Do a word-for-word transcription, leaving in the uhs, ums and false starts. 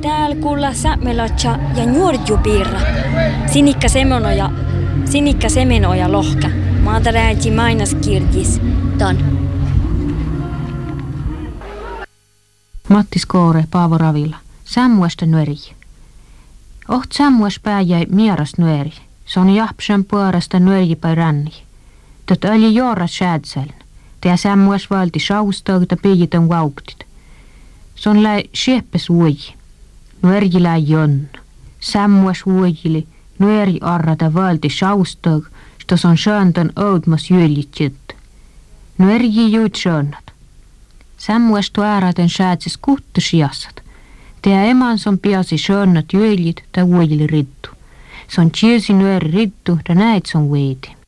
Täällä kuulla sämmelotsa ja nuorjupiirra. Sinikka semenoja, sinikka semenoja lohka. Maata räätsi mainaskirjis. Ton. Matti Skoore, Paavo Ravila. Sammuesta nyöri. Oht sammues pää jäi mieras nyöri. Se on jahpsen puolesta nyöri päin ränni. Tätä oli juora säädseln. Tää sammues valti saustauta piitön vauktit. Se on läi sieppes uoji. Nyöri läi jonna. Sammues uojili. Nyöri arrata valti saustaug. Stos on sjöntön oudmas jyljitjyt. Nyöri juut sjönnat. Sammues tuäraten säädses kuhtus jassat. Tää emans on piasi sjönnat jyljit tai uojili rittu. Se on tjysi nyöri rittu ja näit son veiti.